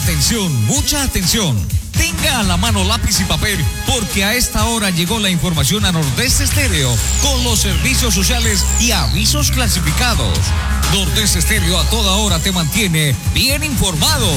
Atención, mucha atención. Tenga a la mano lápiz y papel, porque a esta hora llegó la información a Nordeste Estéreo con los servicios sociales y avisos clasificados. Nordeste Estéreo a toda hora te mantiene bien informado.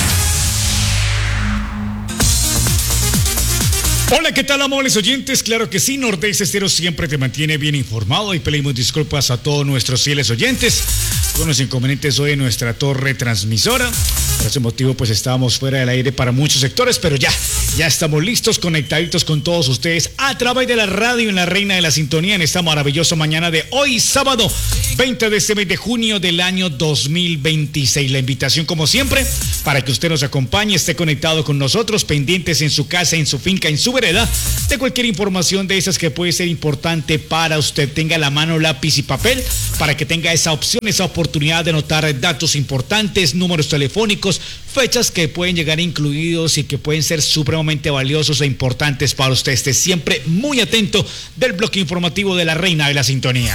Hola, ¿qué tal, amables oyentes? Claro que sí, Nordeste Estéreo siempre te mantiene bien informado y pedimos disculpas a todos nuestros fieles oyentes con los inconvenientes hoy en nuestra torre transmisora. Por ese motivo, pues estábamos fuera del aire para muchos sectores, pero ya estamos listos, conectaditos con todos ustedes a través de la radio en la Reina de la Sintonía en esta maravillosa mañana de hoy, sábado 20 de este mes de junio del año 2026. La invitación, como siempre, para que usted nos acompañe, esté conectado con nosotros, pendientes en su casa, en su finca, en su vereda, de cualquier información de esas que puede ser importante para usted. Tenga a la mano lápiz y papel para que tenga esa opción, esa oportunidad de anotar datos importantes, números telefónicos, fechas que pueden llegar incluidos y que pueden ser supremamente valiosos e importantes para usted. Esté siempre muy atento del bloque informativo de la Reina de la Sintonía.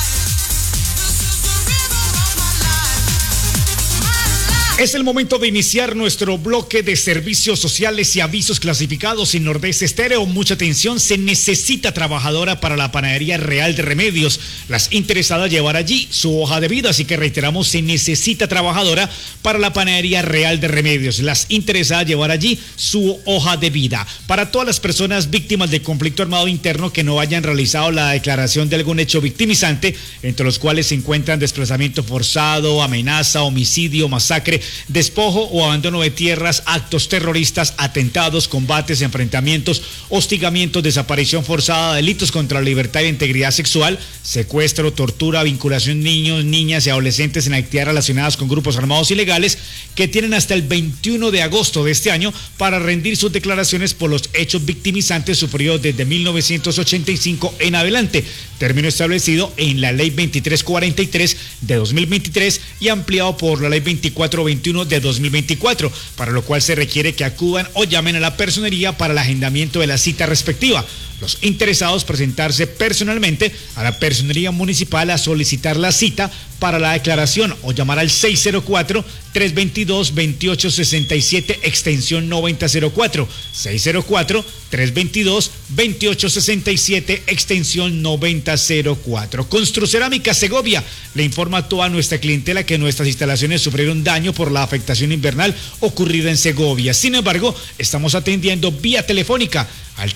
Es el momento de iniciar nuestro bloque de servicios sociales y avisos clasificados en Nordeste Estéreo. Mucha atención, se necesita trabajadora para la Panadería Real de Remedios. Las interesadas llevar allí su hoja de vida, así que reiteramos, se necesita trabajadora para la Panadería Real de Remedios. Las interesadas llevar allí su hoja de vida. Para todas las personas víctimas de conflicto armado interno que no hayan realizado la declaración de algún hecho victimizante, entre los cuales se encuentran desplazamiento forzado, amenaza, homicidio, masacre, despojo o abandono de tierras, actos terroristas, atentados, combates, enfrentamientos, hostigamientos, desaparición forzada, delitos contra la libertad e integridad sexual, secuestro, tortura, vinculación de niños, niñas y adolescentes en actividades relacionadas con grupos armados ilegales, que tienen hasta el 21 de agosto de este año para rendir sus declaraciones por los hechos victimizantes sufridos desde 1985 en adelante, término establecido en la Ley 2343 de 2023 y ampliado por la Ley 2421 de 2024, para lo cual se requiere que acudan o llamen a la personería para el agendamiento de la cita respectiva. Los interesados presentarse personalmente a la personería municipal a solicitar la cita para la declaración o llamar al 604-322-2867 extensión 9004, 604-322-2867 extensión 9004. Construcerámica Segovia le informa a toda nuestra clientela que nuestras instalaciones sufrieron daño por la afectación invernal ocurrida en Segovia. Sin embargo, estamos atendiendo vía telefónica al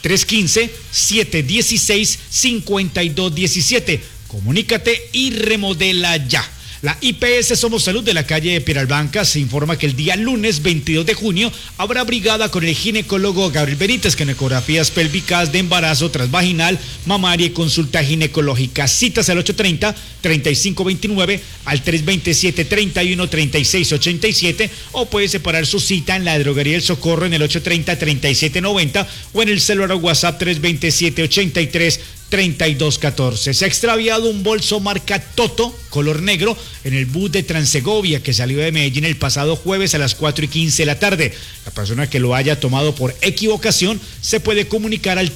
315-716-5217. Comunícate y remodela ya. La IPS Somos Salud de la calle de Peralbanca se informa que el día lunes 22 de junio habrá brigada con el ginecólogo Gabriel Benítez, con ecografías pélvicas de embarazo transvaginal, mamaria y consulta ginecológica. Citas al 830-3529, al 327-31-3687 o puede separar su cita en la droguería El Socorro en el 830-3790 o en el celular o WhatsApp 327-83-3214. Se ha extraviado un bolso marca Toto, color negro, en el bus de Transegovia que salió de Medellín el pasado jueves a las 4:15 de la tarde. La persona que lo haya tomado por equivocación se puede comunicar al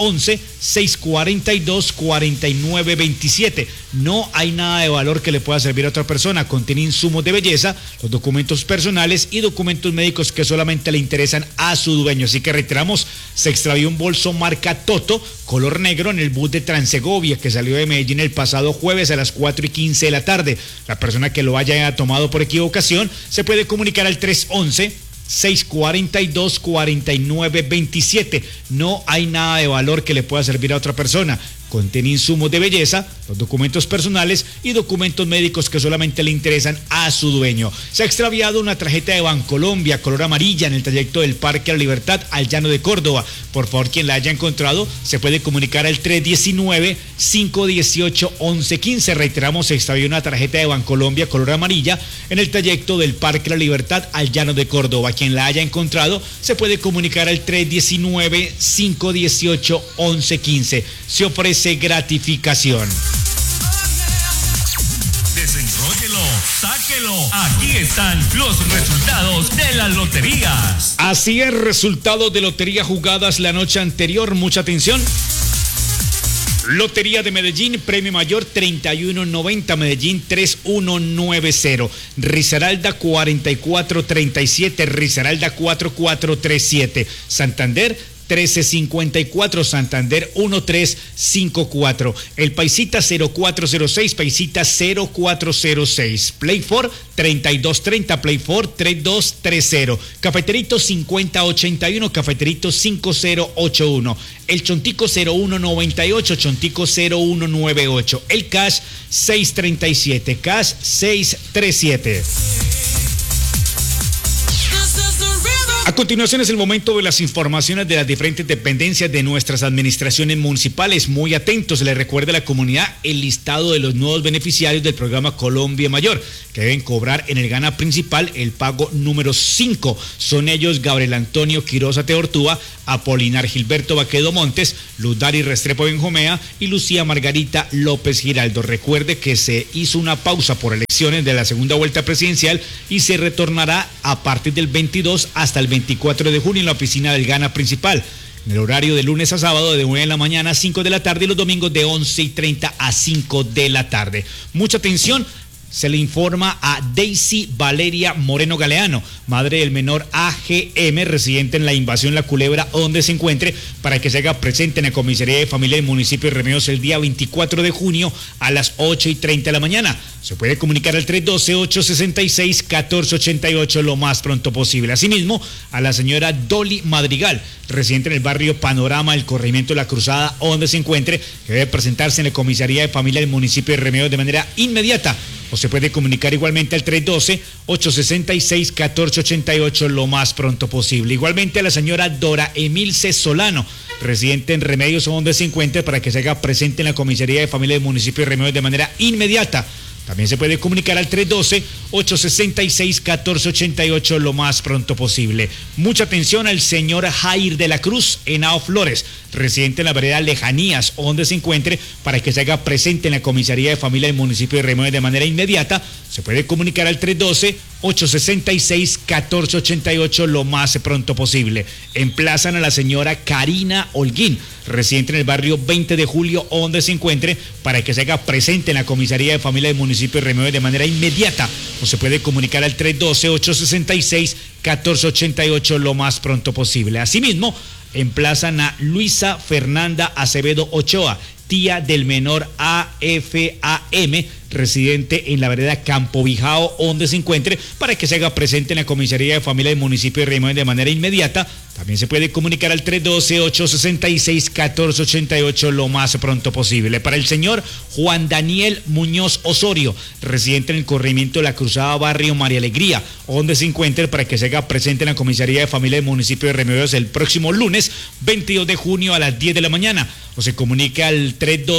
311-642-4927. No hay nada de valor que le pueda servir a otra persona. Contiene insumos de belleza, los documentos personales y documentos médicos que solamente le interesan a su dueño. Así que reiteramos, se extravió un bolso marca Toto, color negro, en el bus de Transegovia que salió de Medellín el pasado jueves a las 4:15 de la tarde. La persona que lo haya tomado por equivocación se puede comunicar al 311-642-4927. No hay nada de valor que le pueda servir a otra persona. Contiene insumos de belleza, los documentos personales y documentos médicos que solamente le interesan a su dueño. Se ha extraviado una tarjeta de Bancolombia color amarilla en el trayecto del Parque La Libertad al Llano de Córdoba. Por favor, quien la haya encontrado se puede comunicar al 319-518-1115. Reiteramos, se extravió una tarjeta de Bancolombia color amarilla en el trayecto del Parque La Libertad al Llano de Córdoba. Quien la haya encontrado se puede comunicar al 319-518-1115. Se ofrece gratificación. Desenróllelo, sáquelo. Aquí están los resultados de las loterías. Así es, resultados de lotería jugadas la noche anterior. Mucha atención. Lotería de Medellín, premio mayor 3190, Medellín 3190, Risaralda 4437, Risaralda 4437, Santander 1354, Santander 1354, el Paisita 0406, Paisita 0406, Play 4 3230, Play 4 3230, Cafeterito 5081, Cafeterito 5081, el Chontico 0198, Chontico 0198, el Cash 637, Cash 637. A continuación es el momento de las informaciones de las diferentes dependencias de nuestras administraciones municipales. Muy atentos, les recuerda a la comunidad el listado de los nuevos beneficiarios del programa Colombia Mayor, que deben cobrar en el Gana Principal el pago número 5. Son ellos Gabriel Antonio Quiroz Teortúa, Apolinar Gilberto Baquedo Montes, Luz Dari Restrepo Benjomea y Lucía Margarita López Giraldo. Recuerde que se hizo una pausa por elecciones de la segunda vuelta presidencial y se retornará a partir del 22 hasta el 24 de junio en la oficina del Gana Principal, en el horario de lunes a sábado de 9 de la mañana a 5 de la tarde y los domingos de 11:30 a 5 de la tarde. Mucha atención. Se le informa a Daisy Valeria Moreno Galeano, madre del menor AGM, residente en la Invasión La Culebra, donde se encuentre, para que se haga presente en la Comisaría de Familia del municipio de Remedios el día 24 de junio a las 8:30 de la mañana. Se puede comunicar al 312-866-1488 lo más pronto posible. Asimismo, a la señora Dolly Madrigal, residente en el barrio Panorama del corregimiento de La Cruzada, donde se encuentre, que debe presentarse en la Comisaría de Familia del municipio de Remedios de manera inmediata. O se puede comunicar igualmente al 312-866-1488 lo más pronto posible. Igualmente a la señora Dora Emilce Solano, residente en Remedios, donde se encuentre, para que se haga presente en la Comisaría de Familia del municipio de Remedios de manera inmediata. También se puede comunicar al 312-866-1488 lo más pronto posible. Mucha atención al señor Jair de la Cruz Henao Flores, residente en la vereda Lejanías, donde se encuentre, para que se haga presente en la Comisaría de Familia del municipio de Remedios de manera inmediata. Se puede comunicar al 312-866-1488 lo más pronto posible. Emplazan a la señora Karina Holguín, residente en el barrio 20 de Julio, donde se encuentre, para que se haga presente en la Comisaría de Familia del municipio de Remedios de manera inmediata. O se puede comunicar al 312-866-1488 lo más pronto posible. Asimismo, emplazan a Luisa Fernanda Acevedo Ochoa, tía del menor AFAM, residente en la vereda Campo Bijao, donde se encuentre, para que se haga presente en la Comisaría de Familia del municipio de Remedios de manera inmediata. También se puede comunicar al 312-866-1488 lo más pronto posible. Para el señor Juan Daniel Muñoz Osorio, residente en el corregimiento de La Cruzada, barrio María Alegría, donde se encuentre, para que se haga presente en la Comisaría de Familia del municipio de Remedios el próximo lunes 22 de junio a las 10 de la mañana. O se comunica al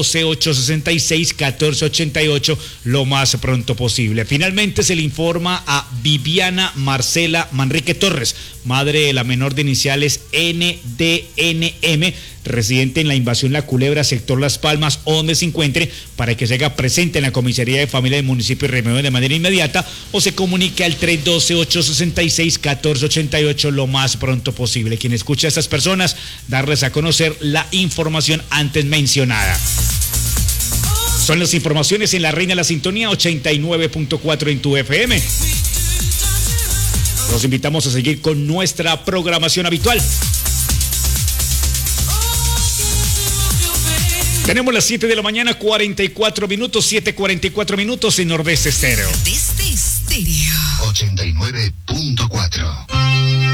312-866-1488 lo más pronto posible. Finalmente se le informa a Viviana Marcela Manrique Torres, madre de la menor de iniciales NDNM, residente en la Invasión La Culebra, sector Las Palmas, donde se encuentre, para que se haga presente en la Comisaría de Familia del municipio de Remedios de manera inmediata, o se comunique al 312-866-1488 lo más pronto posible. Quien escucha a estas personas, darles a conocer la información antes mencionada. Son las informaciones en La Reina de la Sintonía 89.4 en tu FM. Los invitamos a seguir con nuestra programación habitual. Tenemos las 7 de la mañana, 44 minutos, 7:44 minutos en Nordeste Estéreo. Nordeste Estéreo 89.1.